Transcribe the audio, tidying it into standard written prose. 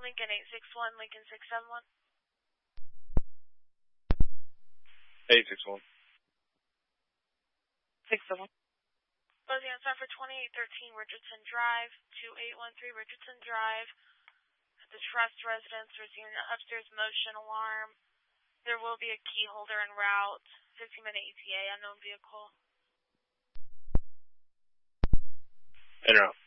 Lincoln 861, Lincoln 671. 861. 671. Closing on sign for 2813 Richardson Drive, 2813 Richardson Drive. At the Trust residence, receiving an upstairs motion alarm. There will be a key holder en route. 15-minute ETA, unknown vehicle. En route.